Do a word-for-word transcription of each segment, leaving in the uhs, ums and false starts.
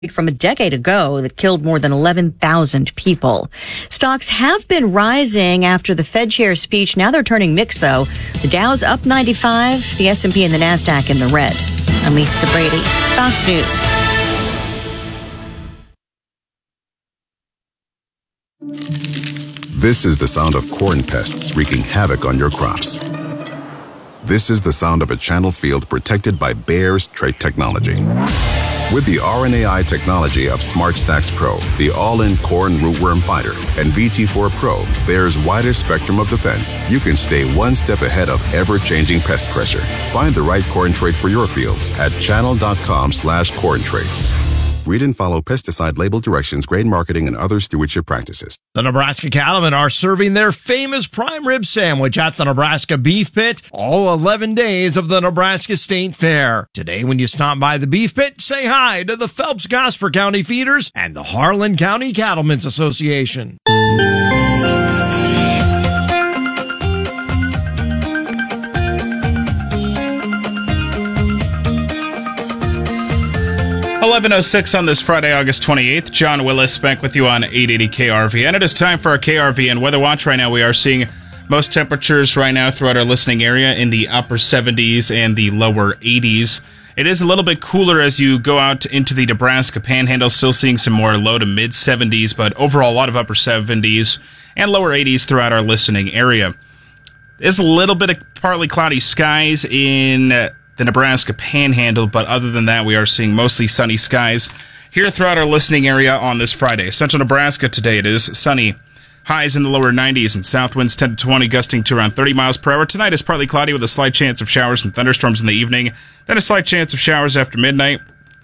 from a decade ago that killed more than eleven thousand people. Stocks have been rising after the Fed chair speech. Now they're turning mixed, though. The Dow's up ninety-five, the S and P and the NASDAQ in the red. I'm Lisa Brady, Fox News. This is the sound of corn pests wreaking havoc on your crops. This is the sound of a channel field protected by Bayer's trait technology. With the R N A I technology of SmartStax Pro, the all-in corn rootworm fighter, and V T four Pro, Bayer's widest spectrum of defense, you can stay one step ahead of ever-changing pest pressure. Find the right corn trait for your fields at channel.com slash corn traits. Read and follow pesticide label directions, grain marketing, and other stewardship practices. The Nebraska Cattlemen are serving their famous prime rib sandwich at the Nebraska Beef Pit all eleven days of the Nebraska State Fair. Today, when you stop by the Beef Pit, say hi to the Phelps-Gosper County Feeders and the Harlan County Cattlemen's Association. eleven oh six on this Friday, August twenty-eighth. John Willis back with you on eight eighty K R V N. It is time for our K R V N Weather Watch. Right now we are seeing most temperatures right now throughout our listening area in the upper seventies and the lower eighties. It is a little bit cooler as you go out into the Nebraska Panhandle, still seeing some more low to mid seventies, but overall a lot of upper seventies and lower eighties throughout our listening area. There's a little bit of partly cloudy skies in Uh, the Nebraska Panhandle, but other than that, we are seeing mostly sunny skies here throughout our listening area on this Friday. Central Nebraska today, it is sunny. Highs in the lower nineties and south winds ten to twenty, gusting to around thirty miles per hour. Tonight is partly cloudy with a slight chance of showers and thunderstorms in the evening, then a slight chance of showers after midnight.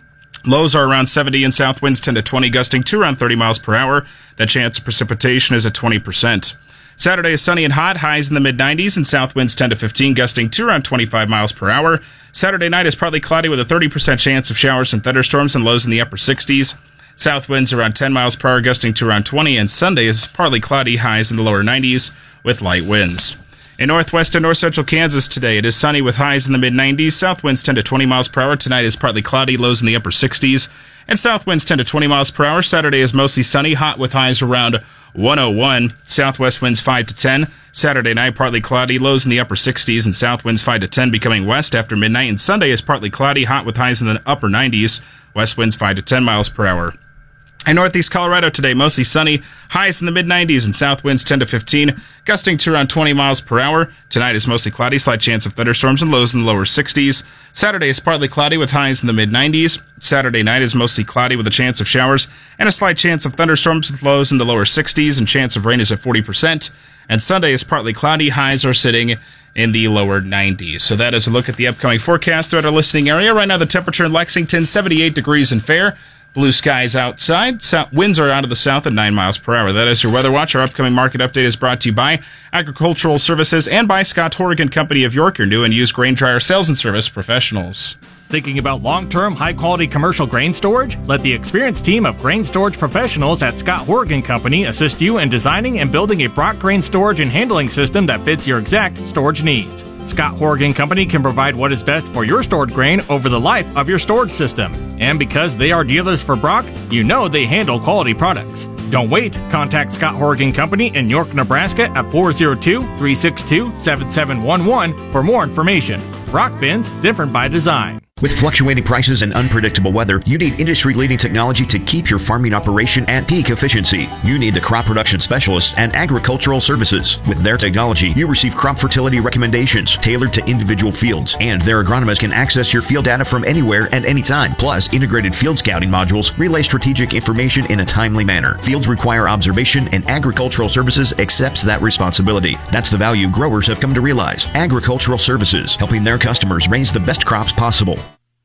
Lows are around seventy and south winds ten to twenty, gusting to around thirty miles per hour. The chance of precipitation is at twenty percent. Saturday is sunny and hot, highs in the mid nineties and south winds ten to fifteen, gusting to around twenty-five miles per hour. Saturday night is partly cloudy with a thirty percent chance of showers and thunderstorms and lows in the upper sixties. South winds around ten miles per hour, gusting to around twenty, and Sunday is partly cloudy, highs in the lower nineties with light winds. In northwest and north central Kansas today, it is sunny with highs in the mid nineties, south winds ten to twenty miles per hour. Tonight is partly cloudy, lows in the upper sixties, and south winds ten to twenty miles per hour. Saturday is mostly sunny, hot with highs around one oh one, southwest winds five to ten. Saturday night, partly cloudy, lows in the upper sixties, and south winds five to ten, becoming west after midnight. And Sunday is partly cloudy, hot with highs in the upper nineties, west winds five to ten miles per hour. In northeast Colorado today, mostly sunny, highs in the mid nineties and south winds ten to fifteen, gusting to around twenty miles per hour. Tonight is mostly cloudy, slight chance of thunderstorms and lows in the lower sixties. Saturday is partly cloudy with highs in the mid nineties. Saturday night is mostly cloudy with a chance of showers and a slight chance of thunderstorms with lows in the lower sixties, and chance of rain is at forty percent. And Sunday is partly cloudy, highs are sitting in the lower nineties. So that is a look at the upcoming forecast throughout our listening area. Right now the temperature in Lexington, seventy-eight degrees and fair. Blue skies outside. South, winds are out of the south at nine miles per hour. That is your Weather Watch. Our upcoming market update is brought to you by Agricultural Services and by Scott Horgan Company of York, your new and used grain dryer sales and service professionals. Thinking about long-term, high-quality commercial grain storage? Let the experienced team of grain storage professionals at Scott Horgan Company assist you in designing and building a Brock grain storage and handling system that fits your exact storage needs. Scott Horgan Company can provide what is best for your stored grain over the life of your storage system. And because they are dealers for Brock, you know they handle quality products. Don't wait. Contact Scott Horgan Company in York, Nebraska at four oh two, three six two, seven seven one one for more information. Brock bins, different by design. With fluctuating prices and unpredictable weather, you need industry-leading technology to keep your farming operation at peak efficiency. You need the crop production specialists and agricultural services. With their technology, you receive crop fertility recommendations tailored to individual fields, and their agronomists can access your field data from anywhere at any time. Plus, integrated field scouting modules relay strategic information in a timely manner. Fields require observation, and agricultural services accepts that responsibility. That's the value growers have come to realize. Agricultural services, helping their customers raise the best crops possible.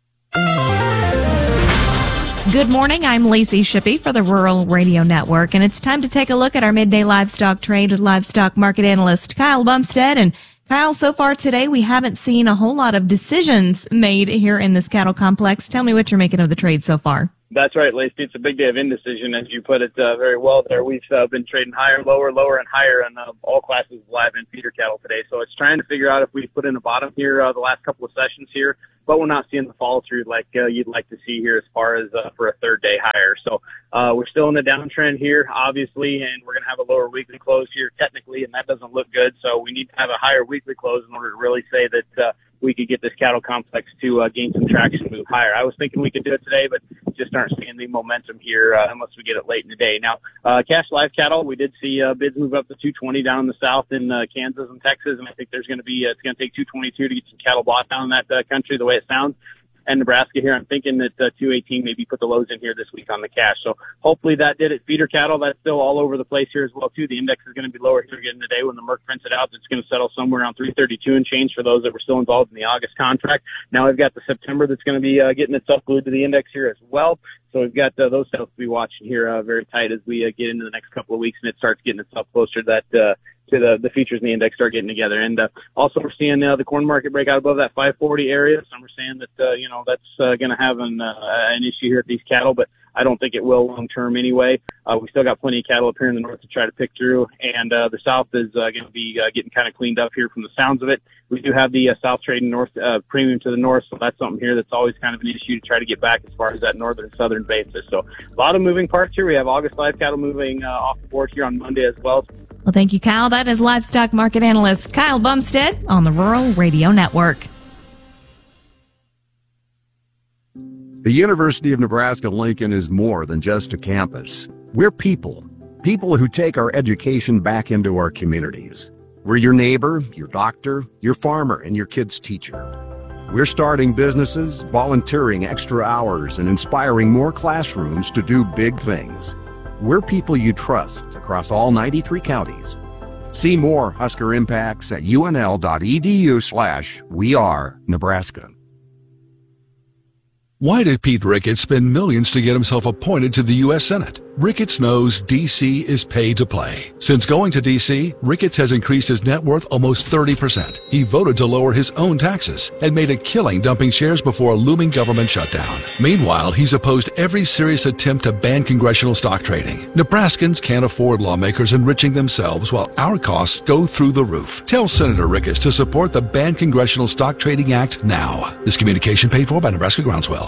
Good morning, I'm Lacey Shippey for the Rural Radio Network, and it's time to take a look at our midday livestock trade with livestock market analyst Kyle Bumstead. And Kyle, so far today we haven't seen a whole lot of decisions made here in this cattle complex. Tell me what you're making of the trade so far. That's right, Lacey. It's a big day of indecision, as you put it uh, very well there. We've uh, been trading higher, lower, lower, and higher in uh, all classes of live and feeder cattle today. So it's trying to figure out if we put in a bottom here uh, the last couple of sessions here, but we're not seeing the follow through like uh, you'd like to see here as far as uh, for a third day higher. So uh, we're still in the downtrend here, obviously, and we're going to have a lower weekly close here technically, and that doesn't look good. So we need to have a higher weekly close in order to really say that uh, we could get this cattle complex to uh, gain some traction and move higher. I was thinking we could do it today, but just aren't seeing the momentum here uh, unless we get it late in the day. Now, uh, cash live cattle, we did see uh, bids move up to two twenty down in the south in uh, Kansas and Texas, and I think there's going to be uh, it's going to take two twenty-two to get some cattle bought down in that uh, country the way it sounds. And Nebraska here, I'm thinking that uh, two eighteen maybe put the lows in here this week on the cash. So hopefully that did it. Feeder cattle, that's still all over the place here as well, too. The index is going to be lower here again today when the Merck prints it out. It's going to settle somewhere around three thirty-two and change for those that were still involved in the August contract. Now we've got the September that's going to be uh, getting itself glued to the index here as well. So we've got uh, those sales to be watching here uh, very tight as we uh, get into the next couple of weeks and it starts getting itself closer to that uh, to the, the features in the index start getting together. And uh, also we're seeing uh, the corn market break out above that five forty area. Some are saying that, uh, you know, that's uh, going to have an, uh, an issue here at these cattle, but I don't think it will long term anyway. Uh, we still got plenty of cattle up here in the north to try to pick through, and uh, the south is uh, going to be uh, getting kind of cleaned up here from the sounds of it. We do have the uh, south trading north uh, premium to the north, so that's something here that's always kind of an issue to try to get back as far as that northern southern basis. So a lot of moving parts here. We have August live cattle moving uh, off the board here on Monday as well. Well, thank you, Kyle. That is livestock market analyst Kyle Bumstead on the Rural Radio Network. The University of Nebraska-Lincoln is more than just a campus. We're people, people who take our education back into our communities. We're your neighbor, your doctor, your farmer, and your kid's teacher. We're starting businesses, volunteering extra hours, and inspiring more classrooms to do big things. We're people you trust across all ninety-three counties. See more Husker Impacts at unl.edu slash we are Nebraska. Why did Pete Ricketts spend millions to get himself appointed to the U S Senate? Ricketts knows D C is paid to play. Since going to D C, Ricketts has increased his net worth almost thirty percent. He voted to lower his own taxes and made a killing dumping shares before a looming government shutdown. Meanwhile, he's opposed every serious attempt to ban congressional stock trading. Nebraskans can't afford lawmakers enriching themselves while our costs go through the roof. Tell Senator Ricketts to support the Ban Congressional Stock Trading Act now. This communication paid for by Nebraska Groundswell.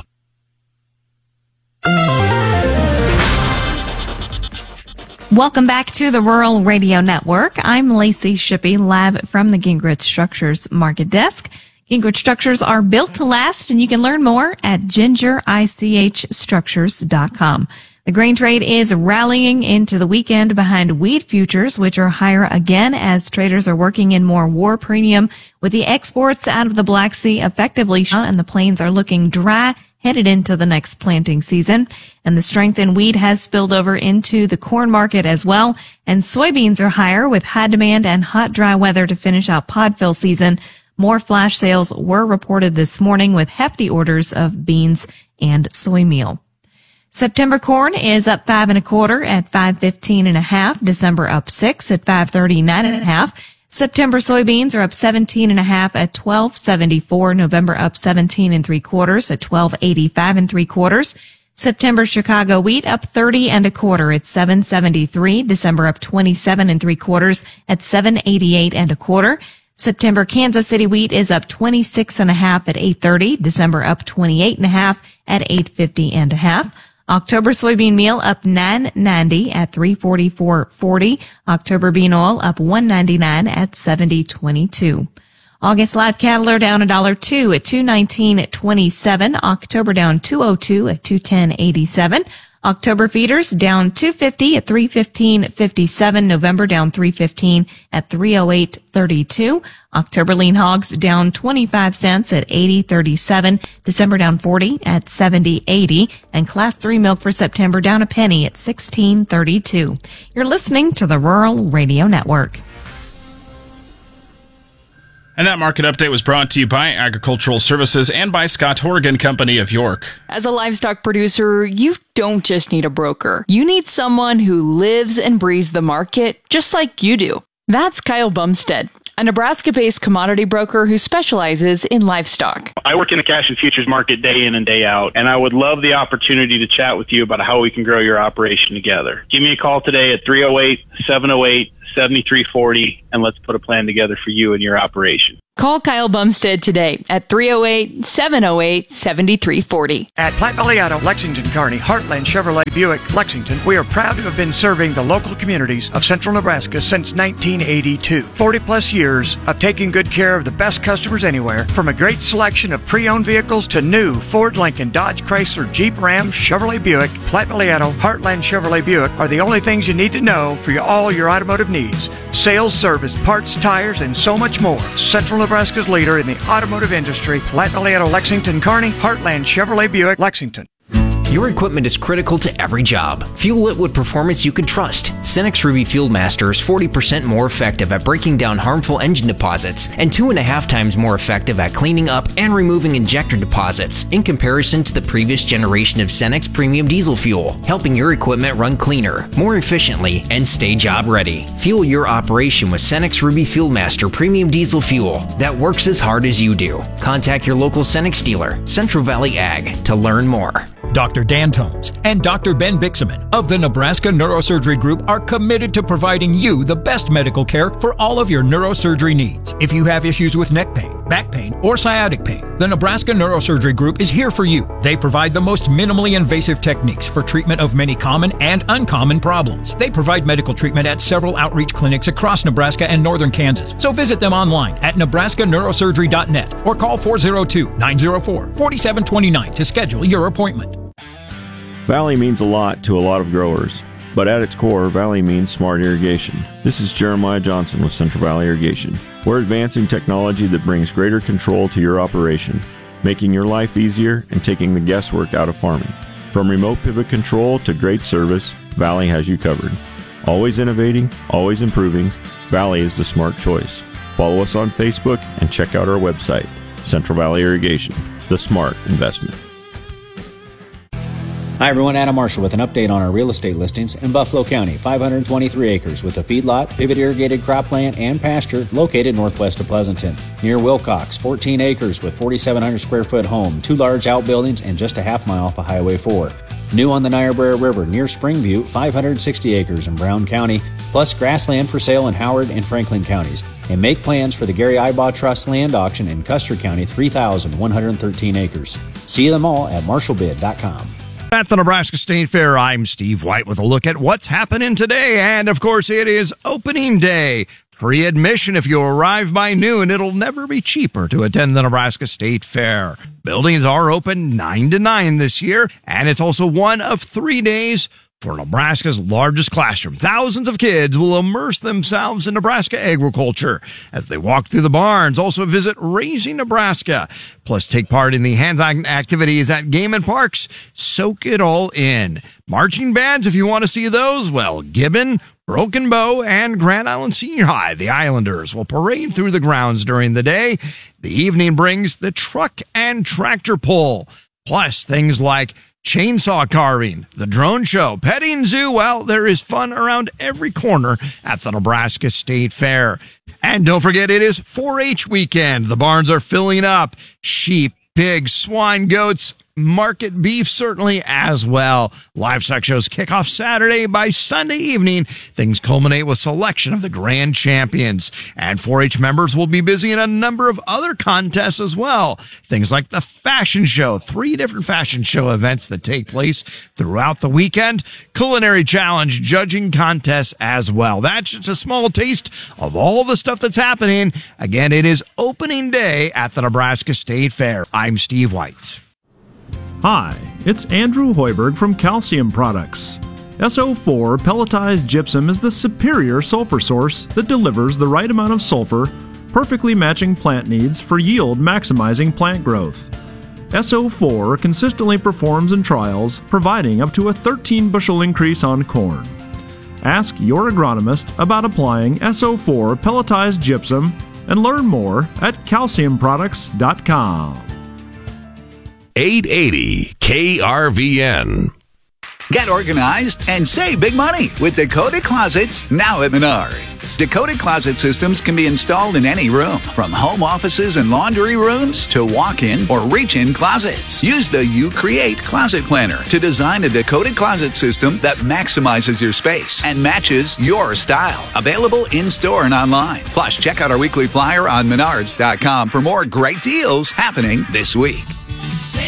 Welcome back to the Rural Radio Network. I'm Lacey Shippey, live from the Gingrich Structures Market Desk. Gingrich Structures are built to last, and you can learn more at ginger ich structures dot com. The grain trade is rallying into the weekend behind wheat futures, which are higher again as traders are working in more war premium with the exports out of the Black Sea effectively shut and the plains are looking dry headed into the next planting season. And the strength in wheat has spilled over into the corn market as well. And soybeans are higher with high demand and hot, dry weather to finish out pod fill season. More flash sales were reported this morning with hefty orders of beans and soy meal. September corn is up five and a quarter at five fifteen and a half. December up six at five thirty-nine and a half. September soybeans are up seventeen and a half at twelve seventy-four. November up seventeen and three quarters at twelve eighty-five and three quarters. September Chicago wheat up thirty and a quarter at seven seventy-three. December up twenty-seven and three quarters at seven eighty-eight and a quarter. September Kansas City wheat is up twenty-six and a half at eight thirty. December up twenty-eight and a half at eight fifty and a half. October soybean meal up nine ninety at three forty-four forty. October bean oil up one ninety-nine at seventy twenty-two. August live cattle are down a dollar two at two nineteen twenty-seven. October down two oh two at two ten eighty-seven. October feeders down two fifty at three fifteen fifty-seven. November down three fifteen at three oh eight thirty-two. October lean hogs down twenty-five cents at eighty thirty-seven. December down forty at seventy eighty. And class three milk for September down a penny at sixteen thirty-two. You're listening to the Rural Radio Network. And that market update was brought to you by Agricultural Services and by Scott Horgan Company of York. As a livestock producer, you don't just need a broker. You need someone who lives and breathes the market just like you do. That's Kyle Bumstead. a Nebraska-based commodity broker who specializes in livestock. I work in the cash and futures market day in and day out, and I would love the opportunity to chat with you about how we can grow your operation together. Give me a call today at three oh eight, seven oh eight, seven three four oh, and let's put a plan together for you and your operation. Call Kyle Bumstead today at three oh eight, seven oh eight, seven three four oh. At Platte Valley Auto, Lexington, Kearney, Heartland Chevrolet Buick, Lexington, we are proud to have been serving the local communities of central Nebraska since nineteen eighty-two. forty plus years of taking good care of the best customers anywhere, from a great selection of pre-owned vehicles to new Ford, Lincoln, Dodge, Chrysler, Jeep, Ram, Chevrolet Buick. Platte Valley Auto, Heartland Chevrolet Buick are the only things you need to know for your, all your automotive needs. Sales, service, parts, tires, and so much more. Central Nebraska's leader in the automotive industry, Platte Valley Auto, Lexington, Kearney, Heartland Chevrolet Buick, Lexington. Your equipment is critical to every job. Fuel it with performance you can trust. Cenex Ruby Fieldmaster is forty percent more effective at breaking down harmful engine deposits and two and a half times more effective at cleaning up and removing injector deposits in comparison to the previous generation of Cenex Premium Diesel Fuel, helping your equipment run cleaner, more efficiently, and stay job ready. Fuel your operation with Cenex Ruby Fieldmaster Premium Diesel Fuel that works as hard as you do. Contact your local Cenex dealer, Central Valley Ag, to learn more. Doctor Dan Tones and Doctor Ben Bixaman of the Nebraska Neurosurgery Group are committed to providing you the best medical care for all of your neurosurgery needs. If you have issues with neck pain, back pain, or sciatic pain, the Nebraska Neurosurgery Group is here for you. They provide the most minimally invasive techniques for treatment of many common and uncommon problems. They provide medical treatment at several outreach clinics across Nebraska and northern Kansas. So visit them online at nebraska neurosurgery dot net or call four oh two, nine oh four, four seven two nine to schedule your appointment. Valley means a lot to a lot of growers, but at its core, Valley means smart irrigation. This is Jeremiah Johnson with Central Valley Irrigation. We're advancing technology that brings greater control to your operation, making your life easier and taking the guesswork out of farming. From remote pivot control to great service, Valley has you covered. Always innovating, always improving, Valley is the smart choice. Follow us on Facebook and check out our website, Central Valley Irrigation, the smart investment. Hi everyone, Adam Marshall with an update on our real estate listings in Buffalo County. five hundred twenty-three acres with a feedlot, pivot irrigated cropland, and pasture located northwest of Pleasanton. Near Wilcox, fourteen acres with forty-seven hundred square foot home, two large outbuildings, and just a half mile off of Highway four. New on the Niobrara River near Springview, five hundred sixty acres in Brown County, plus grassland for sale in Howard and Franklin counties. And make plans for the Gary Ibaugh Trust land auction in Custer County, three thousand one hundred thirteen acres. See them all at marshall bid dot com. At the Nebraska State Fair, I'm Steve White with a look at what's happening today. And, of course, it is opening day. Free admission if you arrive by noon. It'll never be cheaper to attend the Nebraska State Fair. Buildings are open nine to nine this year, and it's also one of three days for Nebraska's largest classroom. Thousands of kids will immerse themselves in Nebraska agriculture as they walk through the barns, also visit Raising Nebraska, plus take part in the hands-on activities at Game and Parks. Soak it all in. Marching bands, if you want to see those, well, Gibbon, Broken Bow, and Grand Island Senior High, the Islanders, will parade through the grounds during the day. The evening brings the truck and tractor pull, plus things like chainsaw carving, the drone show, petting zoo. Well, there is fun around every corner at the Nebraska State Fair. And don't forget, it is four H weekend. The barns are filling up. Sheep, pigs, swine, goats, market beef certainly as well. Livestock shows kick off Saturday. By Sunday evening, things culminate with selection of the grand champions. And four H members will be busy in a number of other contests as well. Things like the fashion show, three different fashion show events that take place throughout the weekend, culinary challenge, judging contests as well. That's just a small taste of all the stuff that's happening. Again, it is opening day at the Nebraska State Fair. I'm Steve White. Hi, it's Andrew Hoiberg from Calcium Products. S O four pelletized gypsum is the superior sulfur source that delivers the right amount of sulfur, perfectly matching plant needs for yield maximizing plant growth. S O four consistently performs in trials, providing up to a thirteen bushel increase on corn. Ask your agronomist about applying S O four pelletized gypsum and learn more at calcium products dot com. eight eighty K R V N. Get organized and save big money with Dakota Closets now at Menards. Dakota Closet systems can be installed in any room, from home offices and laundry rooms to walk-in or reach-in closets. Use the You Create Closet Planner to design a Dakota Closet system that maximizes your space and matches your style. Available in-store and online. Plus, check out our weekly flyer on menards dot com for more great deals happening this week.